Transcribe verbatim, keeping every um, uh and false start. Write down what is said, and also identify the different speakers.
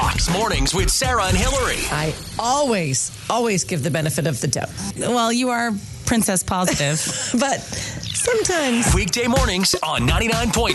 Speaker 1: Fox Mornings with Sarah and Hillary.
Speaker 2: I always, always give the benefit of the doubt. Well, you are princess positive, but sometimes.
Speaker 1: Weekday mornings on ninety-nine point